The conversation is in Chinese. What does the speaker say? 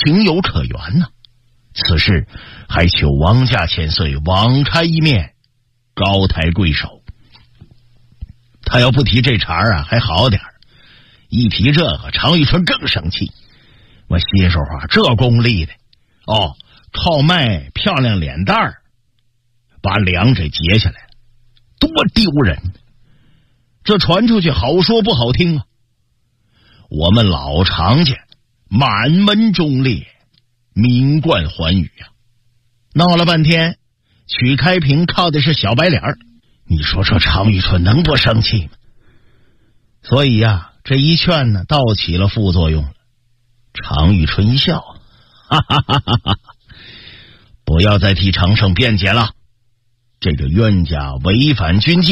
情有可原呢。此事还求王家千岁网开一面，高抬贵手。他要不提这茬啊还好点，一提这个常遇春更生气。我心说话这功力的靠卖漂亮脸蛋儿把梁给结下来了，多丢人！这传出去好说不好听啊。我们老常家满门忠烈，名冠寰宇啊，闹了半天曲开平靠的是小白脸儿，你说这常遇春能不生气吗？所以呀，这一劝呢倒起了副作用了。常遇春一笑，哈哈哈哈哈，不要再替常胜辩解了，这个冤家违反军纪，